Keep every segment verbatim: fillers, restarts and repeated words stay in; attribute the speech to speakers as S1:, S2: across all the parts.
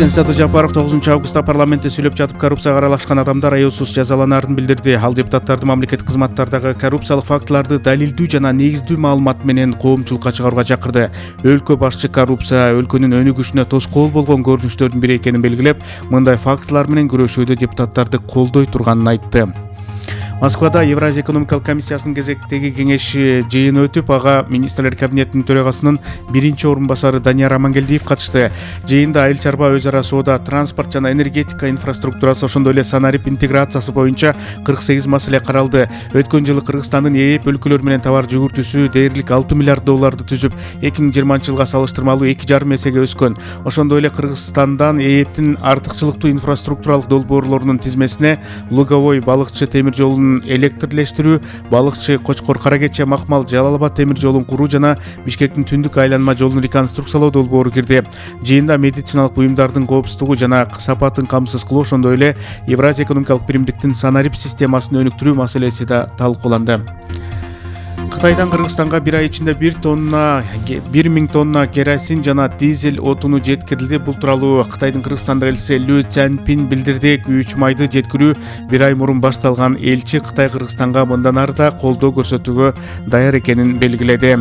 S1: Президент Садыр Жапаров тогузунчу августта парламентте сүйлөп жатып коррупцияга аралашкан адамдар аяусуз жазаланаарын билдирди. Ал депутаттарды мамлекеттик кызматтардагы коррупциялык фактыларды далилдүү жана негиздүү маалымат менен коомчулукка чыгарууга чакырды. Өлкө башчы коррупция өлкөнүн өнүгүшүнө тоскоол болгон көрүнүштөрдүн бири экенин белгилеп, мындай фактылар менен күрөшүүдө депутаттарды колдой турганын айтты. Москвада Евразия экономикалык комиссиясынын кезектеги кеңеши жыйыны өтүп, ага министрлер кабинетинин төрагасынын биринчи орун басары Данияр Амангелдиев катышты. Жыйында айыл чарба, өз ара соода, транспорт жана энергетика инфраструктурасы, ошондой эле санарип интеграциясы боюнча кырк сегиз маселе каралды. Өткөн жылы Кыргызстандын ээп өлкөлөр менен товар жүгүртүүсү дээрлик алты миллиард долларды түзүп, эки миң жыйырманчы жылга салыштырмалуу эки жарым эсеге өскөн. Ошондой эле Кыргызстандан ээптин артыкчылыктуу инфраструктуралык долбоорлорунун тизмесине Луговой балыкчы темир жолунун электрлештирүү, балыкчы Кочкор Каракече Махмал Жалал Абад темир жолун куруу жана Бишкектин түндүк айланма жолун реконструкциялоо долбоору кирди. Жыйында медициналык буюмдардын коопсуздугу жана сапатын камсыз кылуу, ошондой эле Евразия экономикалык биримдиктин санарип системасын өнүктүрүү маселеси да талкууланды. Кытайдан Кыргызстанга бир ай ичинде бир тонна бир миң тонна керосин жана дизель отуну жеткирилди. Бул тууралуу Кытайдын Кыргызстандагы элчиси Лю Цянпин билдирди. Күйүүчү майды жеткирүү бир ай мурун башталган. Элчи Кытай Кыргызстанга мындан ары да колдоо көрсөтүүгө даяр экенин белгиледи.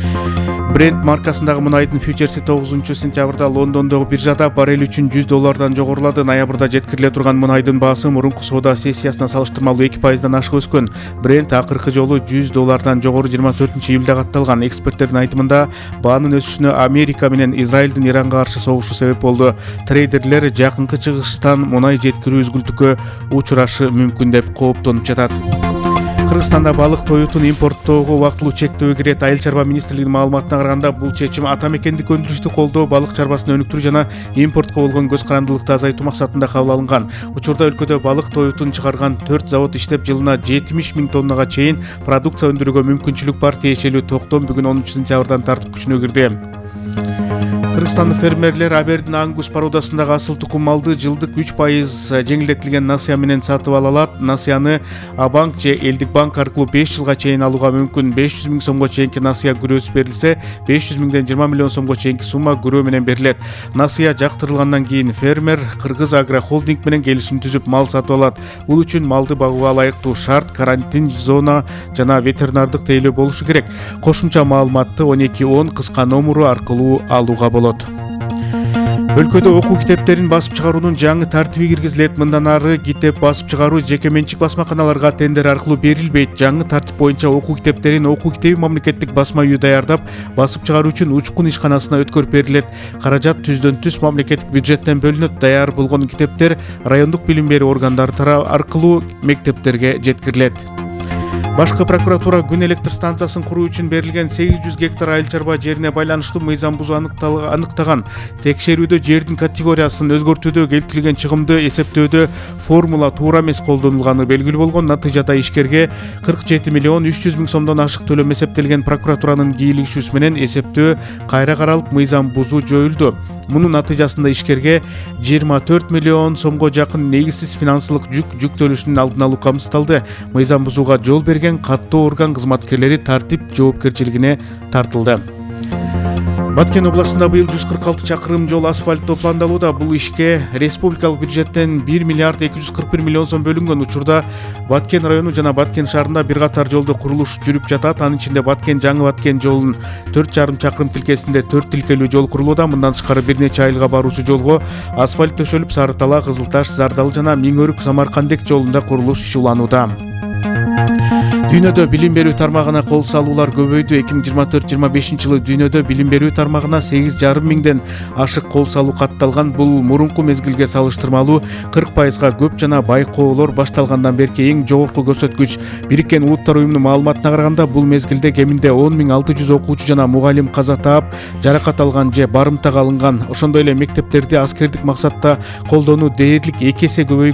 S1: Brent маркасындагы мунайдын фьючерси тогузунчу сентябрда Лондондогу биржада баррель үчүн жүз доллардан жогорулады. Ноябрда жеткириле турган мунайдын баасы мурунку соода сессиясына салыштырмалуу эки пайыздан ашык өскөн. Brent акыркы жолу жүз доллардан жогору жыйырма төртүнчү июлда катталган. Эксперттердин айтымында баанын өсүшүнө Америка менен Израилдин Иранга каршы согушу себеп болду. Трейдерлер жакынкы чыгыштан мунай жеткирүү үзгүлтүккө учурашы мүмкүн деп кооптонуп жатат. Кыргызстанда балык тоютун импорттоого убактылуу чектөө кирет. Айыл чарба министрлигинин маалыматына караганда, бул чечим ата мекендик өндүрүштү колдоо, балык чарбасын өнүктүрүү жана импортко болгон көз карандылыкты азайтуу максатында кабыл алынган. Учурда өлкөдө балык тоютун чыгарган төрт завод иштеп, жылына жетимиш миң тоннага чейин продукция өндүрүүгө мүмкүнчүлүк бар. Тиешелүү токтом бүгүн онунчу сентябрдан тартып күчүнө кирди. Кыргызстандын фермерлер Абердин Ангус породасындагы асыл тукум малды жылдык үч пайыз жеңилдетилген насыя менен сатып ала алат. Насыяны А-банк же Элдик банк аркылуу беш жылга чейин алууга мүмкүн. беш жүз миң сомго чейинки насыя күрөөсүз берилсе, беш жүз миңден жыйырма миллион сомго чейинки сумма күрөө менен берилет. Насыя жактырылгандан кийин фермер Кыргыз Агро холдинг менен келишим түзүп мал сатып алат. Бул үчүн малды багууга ылайыктуу шарт, карантин зона жана ветеринардык тейлөө болушу керек. Кошумча маалыматты он эки он кыска номуру аркылуу алууга болот. Өлкөдө окуу китептерин басып чыгаруунун жаңы тартиби киргизилет. Мындан ары китеп басып чыгаруу жеке менчик басмаканаларга тендер аркылуу берилбейт. Жаңы тартип боюнча окуу китептерин окуу китеби мамлекеттик басма үйү даярдап, басып чыгаруу үчүн учкун ишканасына өткөрүп берилет. Каражат түздөн түз мамлекеттик бюджеттен бөлүнөт. Даяр болгон китептер райондук билим берүү органдары аркылуу мектептерге жеткирилет. Башкы прокуратура күн электр станциясын куруу үчүн берилген сегиз жүз гектар айыл чарба жерине байланыштуу мыйзам бузуу аныктаган. Текшерүүдө жердин категориясын өзгөртүүдө келтирилген чыгымды эсептөөдө формула туура эмес колдонулганы белгилүү болгон. Натыйжада ишкерге кырк жети миллион үч жүз миң сомдон ашык төлөм эсептелген. Прокуратуранын кийлигишүүсү менен эсептөө кайра каралып, мыйзам бузуу жоюлду. Мунун натыйжасында ишкерге жыйырма төрт миллион сомго жакын негизсиз финансылык жүк жүктөлүшүнүн алдын алуу камсыздалды. Мыйзам бузууга жол берген каттуу орган кызматкерлери тартип жоопкерчилигине тартылды. Баткен областында быйыл жүз кырк алты чакырым жол асфальттоо пландалууда. Бул ишке республикалык бюджеттен бир миллиард эки жүз кырк бир миллион сом бөлүнгөн. Учурда Баткен району жана Баткен шаарында бир катар жолдо курулуш жүрүп жатат. Анын ичинде Баткен Жаңы Баткен жолунун төрт жарым чакырым тилкесинде төрт тилкелүү жол курулууда. Мындан тышкары бир нече айылга баруучу жолго асфальт төшөлүп, Сары Тала, Кызыл Таш, Зардал жана Миң-Өрүк, Самаркандек жолунда курулуш иши уланууда. Дүйнөдө билим берүү тармагына кол салуулар көбөйдү. эки миң жыйырма төрт жыйырма бешинчи жылы дүйнөдө билим берүү тармагына сегиз жарым миңден ашык кол салуу катталган. Бул мурунку мезгилге салыштырмалуу кырк пайызга көп жана байкоолор башталгандан берки эң жогорку көрсөткүч. Бириккен Улуттар уюмунун маалыматына караганда, бул мезгилде кеминде он миң алты жүз окуучу жана мугалим каза таап, жаракат алган же барымтага алынган. Ошондой эле мектептерди аскердик максатта колдонуу дээрлик эки эсе көбөйгөн.